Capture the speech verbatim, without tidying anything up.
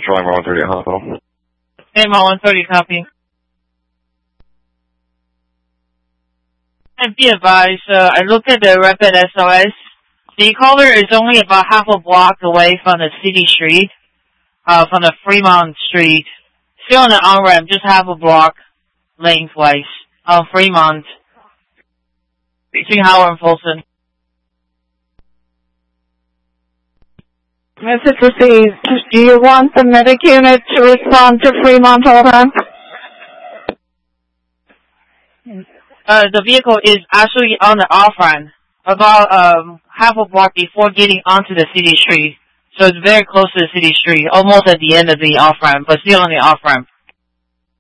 Charlie one thirty at hospital. Hey, one thirty, copy. And be advised, uh, I looked at the rapid S O S. The caller is only about half a block away from the city street, uh, from the Fremont Street. Still on the on-ramp, just half a block lengthwise on Fremont, between Howard and Folsom. Message received. Do you want the medic unit to respond to Fremont all time? Uh, the vehicle is actually on the off-ramp, about um, half a block before getting onto the city street. So it's very close to the city street, almost at the end of the off-ramp, but still on the off-ramp.